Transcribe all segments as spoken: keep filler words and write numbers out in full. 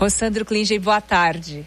Rossandro Klingen, boa tarde.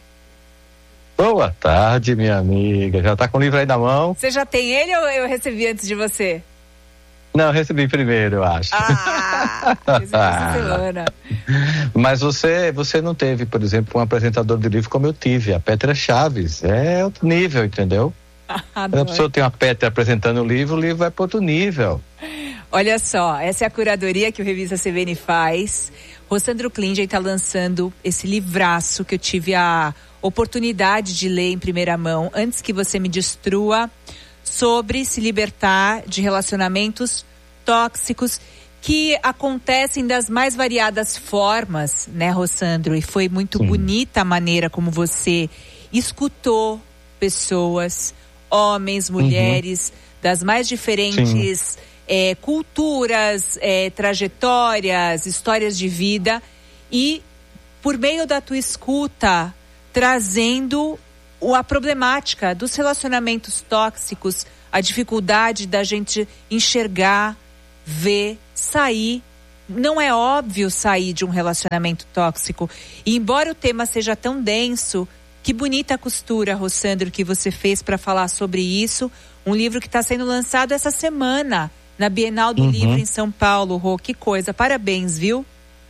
Boa tarde, minha amiga. Já tá com o livro aí na mão? Você já tem ele ou eu recebi antes de você? Não, eu recebi primeiro, eu acho. Ah, recebi essa semana. Mas você, você não teve, por exemplo, um apresentador de livro como eu tive, a Petra Chaves. É outro nível, entendeu? Quando a pessoa tem uma Petra apresentando o livro, o livro vai para outro nível. Olha só, essa é a curadoria que o Revista C V N faz. Rossandro Klingen está lançando esse livraço que eu tive a oportunidade de ler em primeira mão, Antes que Você Me Destrua, sobre se libertar de relacionamentos tóxicos que acontecem das mais variadas formas, né, Rossandro? E foi muito Sim. bonita a maneira como você escutou pessoas, homens, mulheres, uhum. das mais diferentes é, culturas, é, trajetórias, histórias de vida, e por meio da tua escuta, trazendo a problemática dos relacionamentos tóxicos, a dificuldade da gente enxergar, ver, sair. Não é óbvio sair de um relacionamento tóxico. E embora o tema seja tão denso, que bonita costura, Rossandro, que você fez para falar sobre isso. Um livro que está sendo lançado essa semana na Bienal do uhum. Livro em São Paulo. Rô, que coisa. Parabéns, viu?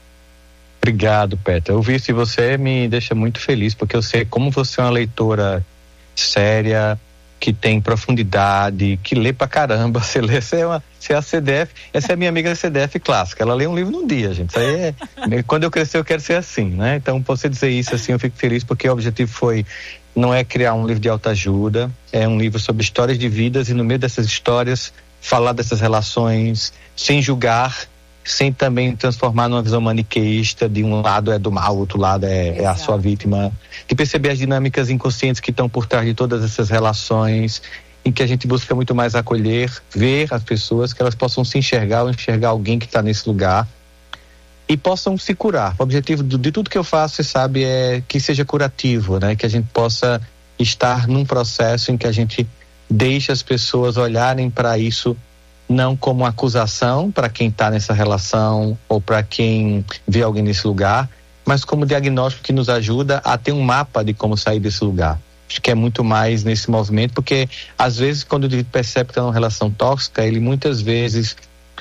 Obrigado, Petra. Ouvir isso de você me deixa muito feliz, porque eu sei como você é uma leitora séria, que tem profundidade, que lê pra caramba. Você lê, você é, uma, você é a C D F, essa é a minha amiga da C D F clássica, ela lê um livro num dia, gente. Isso aí é, quando eu crescer eu quero ser assim, né? Então, por você dizer isso assim, eu fico feliz, porque o objetivo foi, não é criar um livro de autoajuda, é um livro sobre histórias de vidas, e no meio dessas histórias, falar dessas relações sem julgar, sem também transformar numa visão maniqueísta, de um lado é do mal, o outro lado é, é a sua vítima, de perceber as dinâmicas inconscientes que estão por trás de todas essas relações, em que a gente busca muito mais acolher, ver as pessoas, que elas possam se enxergar ou enxergar alguém que está nesse lugar e possam se curar. O objetivo de, de tudo que eu faço, você sabe, é que seja curativo, né? Que a gente possa estar num processo em que a gente deixe as pessoas olharem para isso não como acusação para quem está nessa relação ou para quem vê alguém nesse lugar, mas como diagnóstico que nos ajuda a ter um mapa de como sair desse lugar. Acho que é muito mais nesse movimento, porque às vezes quando ele percebe que está numa relação tóxica, ele muitas vezes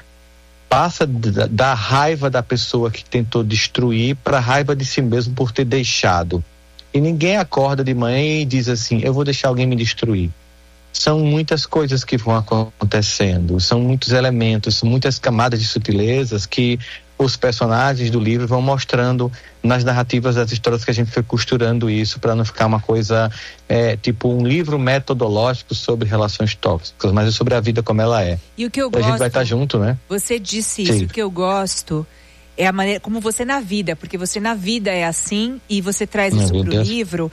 passa da, da raiva da pessoa que tentou destruir para a raiva de si mesmo por ter deixado. E ninguém acorda de manhã e diz assim, eu vou deixar alguém me destruir. São muitas coisas que vão acontecendo, são muitos elementos, são muitas camadas de sutilezas que os personagens do livro vão mostrando nas narrativas das histórias, que a gente foi costurando isso para não ficar uma coisa é, tipo um livro metodológico sobre relações tóxicas, mas é sobre a vida como ela é. E o que eu a gosto, gente vai estar junto, né? Você disse isso, Sim. O que eu gosto é a maneira como você na vida, porque você na vida é assim, e você traz Meu isso Deus. pro livro,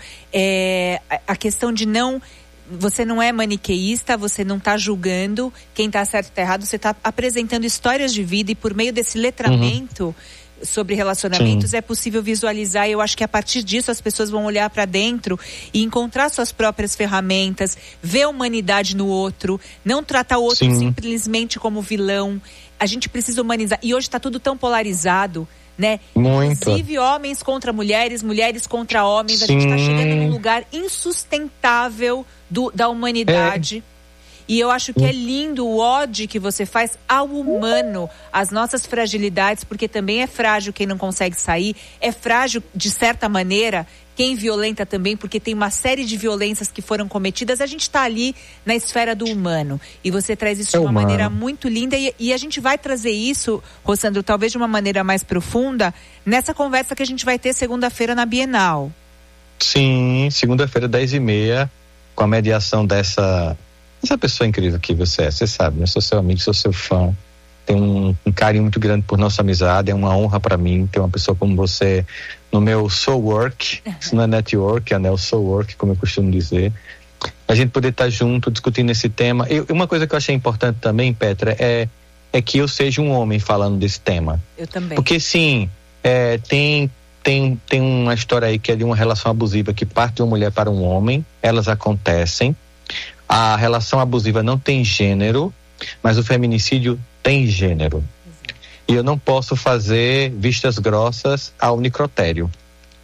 é a, a questão de não... Você não é maniqueísta, você não está julgando quem está certo e está errado, você está apresentando histórias de vida, e por meio desse letramento uhum. sobre relacionamentos Sim. é possível visualizar, e eu acho que a partir disso as pessoas vão olhar para dentro e encontrar suas próprias ferramentas, ver a humanidade no outro, não tratar o outro Sim. simplesmente como vilão. A gente precisa humanizar, e hoje está tudo tão polarizado, né? Muito. Inclusive homens contra mulheres, mulheres contra homens. Sim. A gente está chegando num lugar insustentável do, da humanidade. É. E eu acho que é lindo o ódio que você faz ao humano, às nossas fragilidades, porque também é frágil quem não consegue sair, é frágil de certa maneira quem violenta também, porque tem uma série de violências que foram cometidas. A gente está ali na esfera do humano, e você traz isso é de uma humano. maneira muito linda, e, e a gente vai trazer isso, Rossandro, talvez de uma maneira mais profunda, nessa conversa que a gente vai ter segunda-feira na Bienal. Sim, segunda-feira, dez e meia, com a mediação dessa... Essa pessoa incrível que você é, você sabe, né? Sou seu amigo, sou seu fã, tenho um, um carinho muito grande por nossa amizade, é uma honra para mim ter uma pessoa como você no meu soul work, isso não é network, é né, o soul work, como eu costumo dizer. A gente poder estar junto, discutindo esse tema. E uma coisa que eu achei importante também, Petra, é, é que eu seja um homem falando desse tema. Eu também. Porque sim, é, tem, tem, tem uma história aí que é de uma relação abusiva que parte de uma mulher para um homem, elas acontecem. A relação abusiva não tem gênero, mas o feminicídio tem gênero. Exato. E eu não posso fazer vistas grossas ao necrotério.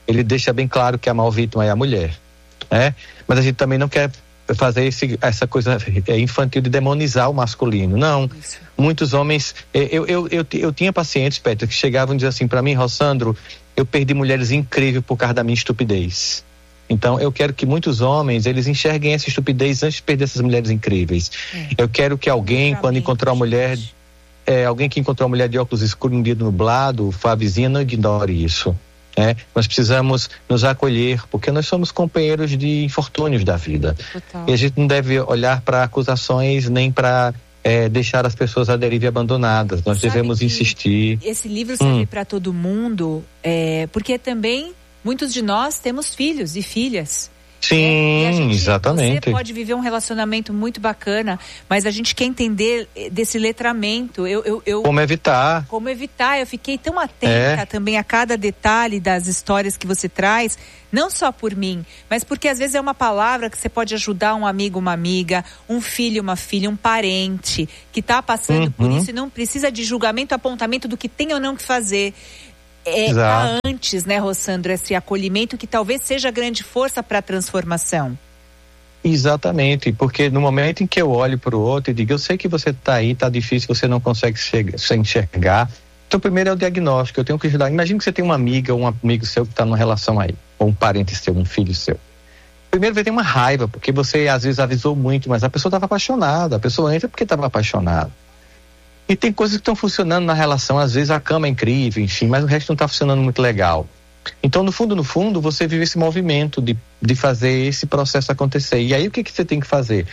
ele deixa bem claro que a maior vítima é a mulher, né? Mas a gente também não quer fazer esse, essa coisa infantil de demonizar o masculino, não. Isso. Muitos homens, eu, eu, eu, eu tinha pacientes, Petra, que chegavam e diziam assim para mim: Rossandro, eu perdi mulheres incríveis por causa da minha estupidez. Então eu quero que muitos homens, eles enxerguem essa estupidez antes de perder essas mulheres incríveis. É. Eu quero que alguém, Realmente. quando encontrar uma mulher, é, alguém que encontrou uma mulher de óculos escuros num dia nublado, a vizinha, não ignore isso. É, nós precisamos nos acolher, porque nós somos companheiros de infortúnios da vida. Total. E a gente não deve olhar para acusações nem para é, deixar as pessoas à deriva e abandonadas. Nós Sabe devemos insistir. Esse livro serve hum. para todo mundo, é, porque também muitos de nós temos filhos e filhas. Sim, é, gente, exatamente. Você pode viver um relacionamento muito bacana, mas a gente quer entender desse letramento. Eu, eu, eu, como evitar. Como evitar. Eu fiquei tão atenta é. também a cada detalhe das histórias que você traz, não só por mim, mas porque às vezes é uma palavra que você pode ajudar um amigo, uma amiga, um filho, uma filha, um parente que está passando uhum. por isso e não precisa de julgamento, apontamento do que tem ou não que fazer. É, há antes, né, Rossandro, esse acolhimento que talvez seja a grande força para a transformação. Exatamente, porque no momento em que eu olho para o outro e digo, eu sei que você está aí, está difícil, você não consegue se enxergar. Então, primeiro é o diagnóstico, eu tenho que ajudar. Imagina que você tem uma amiga ou um amigo seu que está numa relação aí, ou um parente seu, um filho seu. Primeiro vai ter uma raiva, porque você às vezes avisou muito, mas a pessoa estava apaixonada, a pessoa entra porque estava apaixonada. E tem coisas que estão funcionando na relação, às vezes a cama é incrível, enfim, mas o resto não está funcionando muito legal. Então, no fundo, no fundo, você vive esse movimento de, de fazer esse processo acontecer. E aí, o que, que você tem que fazer?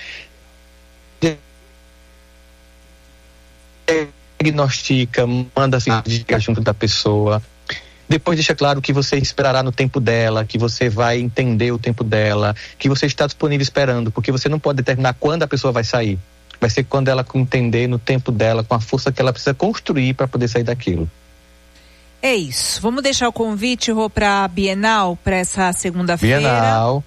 Diagnostica, manda assim, junto da pessoa. Depois deixa claro que você esperará no tempo dela, que você vai entender o tempo dela, que você está disponível esperando, porque você não pode determinar quando a pessoa vai sair. Vai ser quando ela entender no tempo dela, com a força que ela precisa construir para poder sair daquilo. É isso. Vamos deixar o convite, Rô, para a Bienal, para essa segunda-feira. Bienal.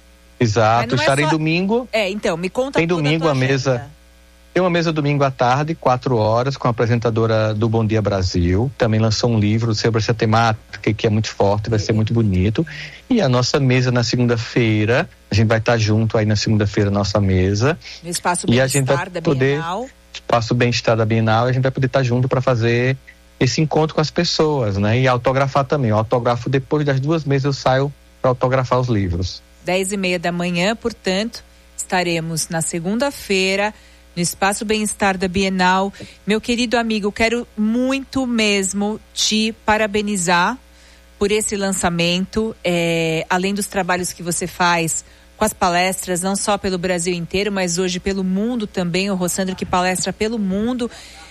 Exato. Estarei é só... domingo. É, então, me conta Tem tudo domingo a a mesa. agenda. Tem uma mesa domingo à tarde, quatro horas, com a apresentadora do Bom Dia Brasil. Também lançou um livro sobre essa temática que é muito forte, vai ser muito bonito. E a nossa mesa na segunda-feira, a gente vai estar junto aí na segunda-feira, nossa mesa. No Espaço Bem-Estar da Bienal. Espaço Bem-Estar da Bienal, a gente vai poder estar junto para fazer esse encontro com as pessoas, né? E autografar também. Eu autografo depois das duas mesas, eu saio para autografar os livros. Dez e meia da manhã, portanto, estaremos na segunda-feira no Espaço Bem-Estar da Bienal. Meu querido amigo, quero muito mesmo te parabenizar por esse lançamento, é, além dos trabalhos que você faz com as palestras, não só pelo Brasil inteiro, mas hoje pelo mundo também, o Rossandro que palestra pelo mundo,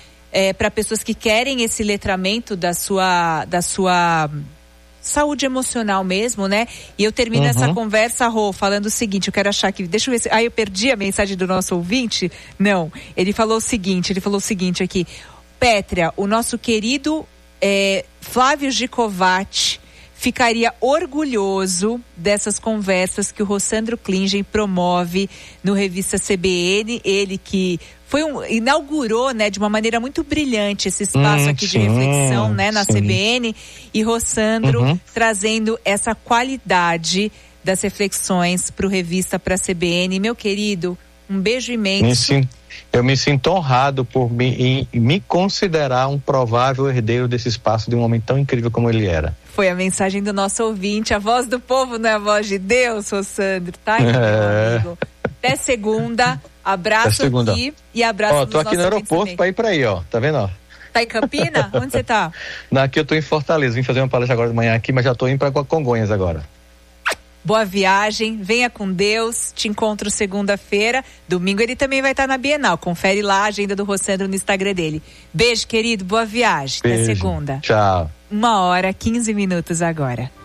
é, para pessoas que querem esse letramento da sua, da sua saúde emocional mesmo, né? E eu termino uhum. essa conversa, Rô, falando o seguinte, eu quero achar que, deixa eu ver se, ah, eu perdi a mensagem do nosso ouvinte? Não, ele falou o seguinte, ele falou o seguinte aqui, Pétria, o nosso querido é, Flávio Gicovati ficaria orgulhoso dessas conversas que o Rossandro Klingen promove no Revista C B N, ele que foi um, inaugurou, né, de uma maneira muito brilhante esse espaço hum, aqui sim, de reflexão, né, na sim. C B N, e Rossandro uhum. trazendo essa qualidade das reflexões para o Revista, para a C B N. Meu querido, um beijo imenso. Me eu me sinto honrado por me, me considerar um provável herdeiro desse espaço de um homem tão incrível como ele era. Foi a mensagem do nosso ouvinte, a voz do povo não é a voz de Deus, Rossandro, tá aí, é. meu amigo. Até segunda, abraço Até segunda. aqui e abraço Ó, tô aqui no aeroporto para ir para aí, ó, tá vendo, ó? Tá em Campina? Onde você tá? Não, aqui eu tô em Fortaleza, vim fazer uma palestra agora de manhã aqui, mas já tô indo para Congonhas agora. Boa viagem, venha com Deus, te encontro segunda-feira, domingo ele também vai estar na Bienal, confere lá a agenda do Rossandro no Instagram dele. Beijo, querido, boa viagem, Beijo. Até segunda. Tchau. Uma hora, quinze minutos agora.